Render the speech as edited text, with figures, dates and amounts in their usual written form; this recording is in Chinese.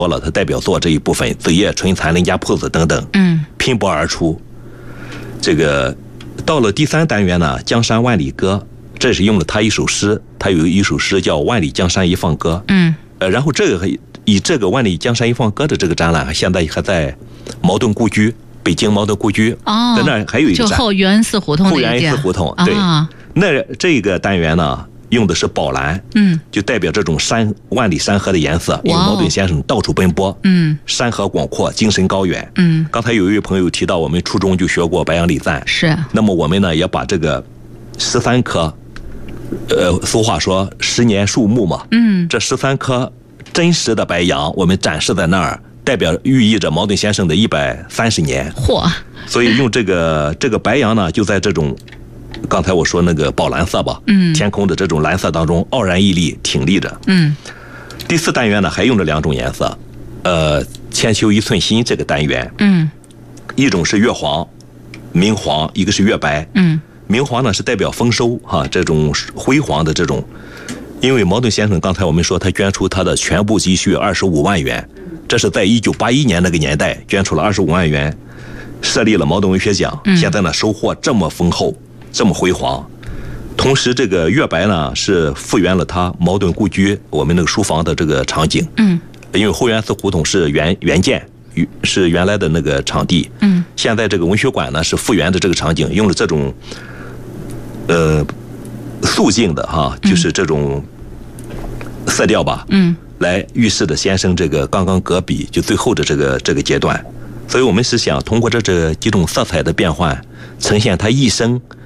说了，他代表作这一部分《子夜春蚕》《邻家铺子》等等，拼搏而出。这个到了第3单元呢，《江山万里歌》，这是用了他一首诗，他有一首诗叫《万里江山一放歌》。然后以这个《万里江山一放歌》的这个展览，现在还在茅盾故居，北京茅盾故居，在那儿还有一个展， 就后元寺胡同那一后元寺胡同，对。那这个单元呢，用的是宝蓝，就代表这种万里山河的颜色。因为茅盾先生到处奔波，山河广阔，精神高远。刚才有一位朋友提到，我们初中就学过白杨礼赞， 是。 那么我们呢，也把这个13棵，俗话说10年树木嘛，这13棵真实的白杨，我们展示在那儿，寓意着茅盾先生的130年。 嚯！所以用这个白杨呢，就在这种。刚才我说那个宝蓝色吧，天空的这种蓝色当中傲然屹立，挺立着。第4单元呢，还用了2种颜色，千秋一寸心这个单元，一种是月黄、明黄，一个是月白。明黄呢是代表丰收这种辉煌的这种。因为茅盾先生刚才我们说他捐出他的全部积蓄25万元，这是在1981年那个年代捐出了25万元，设立了茅盾文学奖。现在呢收获这么丰厚，这么辉煌。同时这个月白呢是复原了他茅盾故居我们那个书房的这个场景。因为后元寺胡同是原件，是原来的那个场地。现在这个文学馆呢是复原的这个场景，用了这种素净的就是这种色调吧，来预示着先生这个刚刚搁笔就最后的这个阶段。所以我们是想通过这几种色彩的变换，呈现他一生